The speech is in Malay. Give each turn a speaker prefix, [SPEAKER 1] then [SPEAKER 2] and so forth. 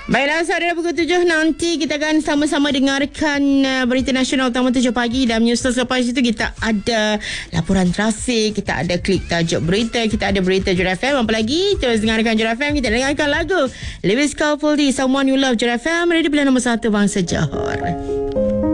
[SPEAKER 1] Baiklah, saudara, pukul 7 nanti kita akan sama-sama dengarkan berita nasional utama 7 pagi. Dan news selepas itu kita ada laporan trafik, kita ada klik tajuk berita, kita ada berita Jura FM. Apa lagi? Terus dengarkan Jura FM. Kita dengarkan lagu Lewis Capaldi, Someone You Love. Jura FM, radio pilihan nombor 1 Bangsa Johor.